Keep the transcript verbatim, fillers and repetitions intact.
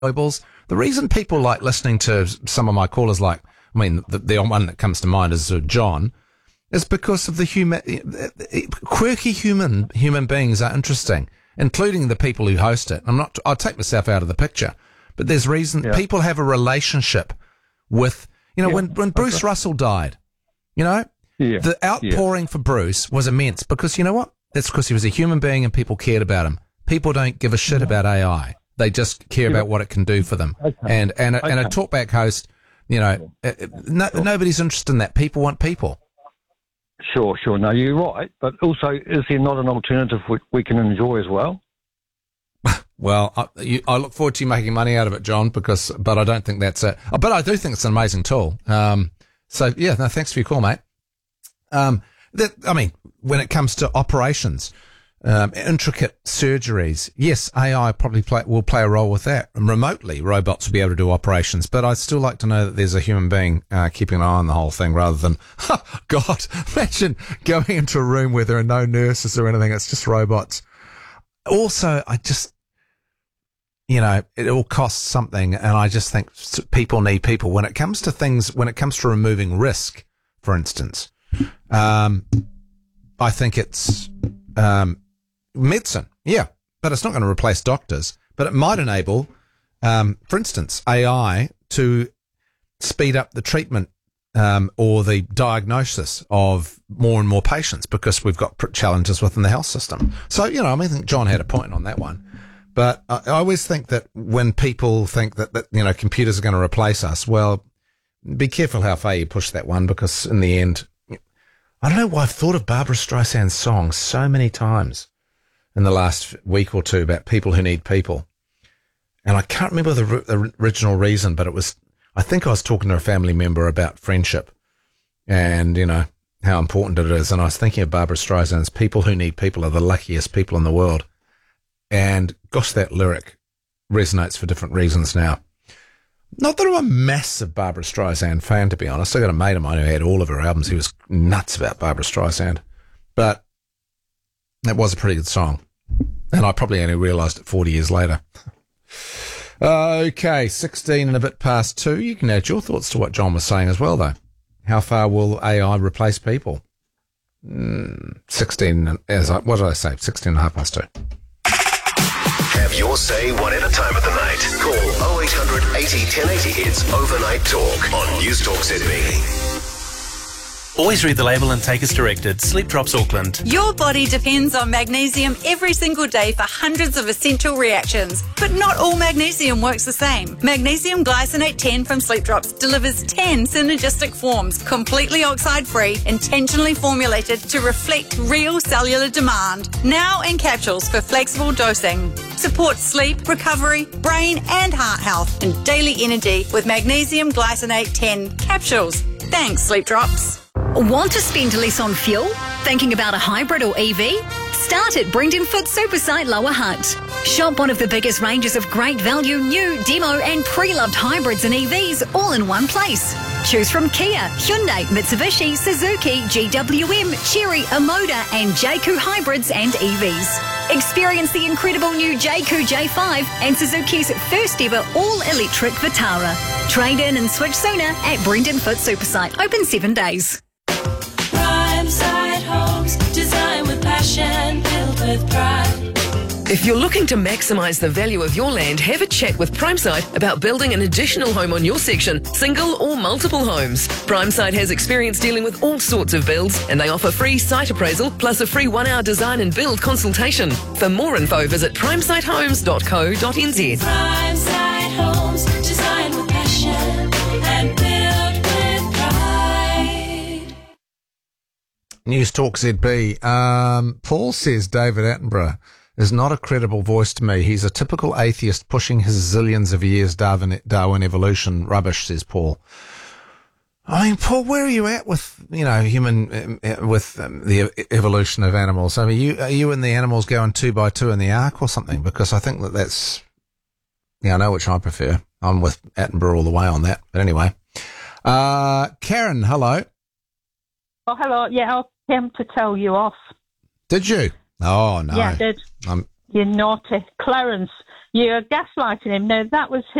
foibles. The reason people like listening to some of my callers, like, I mean, the, the one that comes to mind is uh, John, is because of the human, quirky human human beings are interesting, including the people who host it. I'm not. I'll take myself out of the picture, but there's reason Yeah. people have a relationship with. You know, Yeah, when when Bruce okay. Russell died, you know, Yeah. the outpouring for Bruce was immense because you know what? That's because he was a human being and people cared about him. People don't give a shit about A I. They just care about what it can do for them. Okay. And and a, and a Okay. talkback host, you know, uh, no, nobody's interested in that. People want people. Sure, sure. No, you're right. But also, is there not an alternative we, we can enjoy as well? Well, I, you, I look forward to you making money out of it, John, because, but I don't think that's it. But I do think it's an amazing tool. Um, so yeah, no, thanks for your call, mate. Um, that, I mean, when it comes to operations, um, intricate surgeries, yes, A I probably play, will play a role with that. And remotely, robots will be able to do operations, but I'd still like to know that there's a human being, uh, keeping an eye on the whole thing rather than, God, imagine going into a room where there are no nurses or anything. It's just robots. Also, I just, you know, it all costs something, and I just think people need people. When it comes to things, when it comes to removing risk, for instance, um, I think it's um, medicine, yeah, but it's not going to replace doctors. But it might enable, um, for instance, A I to speed up the treatment um, or the diagnosis of more and more patients because we've got challenges within the health system. So, you know, I mean, I think John had a point on that one. But I, I always think that when people think that, that, you know, computers are going to replace us, well, be careful how far you push that one because in the end, I don't know why I've thought of Barbara Streisand's song so many times in the last week or two about people who need people. And I can't remember the, the original reason, but it was, I think I was talking to a family member about friendship and, you know, how important it is. And I was thinking of Barbara Streisand's people who need people are the luckiest people in the world. And gosh, that lyric resonates for different reasons now. Not that I'm a massive Barbara Streisand fan, to be honest. I got a mate of mine who had all of her albums. He was nuts about Barbara Streisand. But that was a pretty good song. And I probably only realised it forty years later. Okay, sixteen and a bit past two. You can add your thoughts to what John was saying as well, though. How far will A I replace people? Mm, sixteen, as I, what did I say? sixteen and a half past two. Have your say one at a time of the night. Call oh eight hundred eighty ten eighty. It's Overnight Talk on News Talk Z B. Always read the label and take as directed. Sleep Drops Auckland. Your body depends on magnesium every single day for hundreds of essential reactions, but not all magnesium works the same. Magnesium glycinate ten from Sleep Drops delivers ten synergistic forms, completely oxide-free, intentionally formulated to reflect real cellular demand. Now in capsules for flexible dosing. Support sleep, recovery, brain and heart health and daily energy with magnesium glycinate ten capsules. Thanks, Sleep Drops. Want to spend less on fuel? Thinking about a hybrid or E V? Start at Brendan Foot Supersite Lower Hutt. Shop one of the biggest ranges of great value new, demo and pre-loved hybrids and E Vs all in one place. Choose from Kia, Hyundai, Mitsubishi, Suzuki, G W M, Chery, Omoda and J Q hybrids and E Vs. Experience the incredible new J Q J five and Suzuki's first ever all-electric Vitara. Trade in and switch sooner at Brendan Foot Supersite. Open seven days. Primeside Homes, design with passion, built with pride. If you're looking to maximise the value of your land, have a chat with Primeside about building an additional home on your section, single or multiple homes. Primeside has experience dealing with all sorts of builds and they offer free site appraisal plus a free one-hour design and build consultation. For more info, visit primeside homes dot co dot n z. Primeside Homes, design with passion and built with pride. News Talk Z B. Um, Paul says David Attenborough is not a credible voice to me. He's a typical atheist pushing his zillions of years Darwin, Darwin evolution rubbish, says Paul. I mean, Paul, where are you at with, you know, human, uh, with um, the evolution of animals? I mean, you, are you and the animals going two by two in the ark or something? Because I think that that's, yeah, I know which I prefer. I'm with Attenborough all the way on that. But anyway, uh, Karen, hello. Oh, hello. Yeah, I came to tell you off. Did you? Oh, no. Yeah, I did. I'm... You naughty. Clarence, You're gaslighting him. No, that was